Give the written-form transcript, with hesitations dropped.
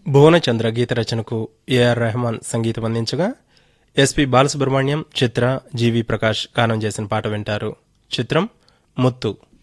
భువనచంద్ర గీత రచనకు ఏఆర్ రెహమాన్ సంగీతం అందించగా ఎస్పి బాలసుబ్రహ్మణ్యం, చిత్ర, జీవి ప్రకాష్ గానం చేసిన పాట వింటారు. చిత్రం ముత్తు.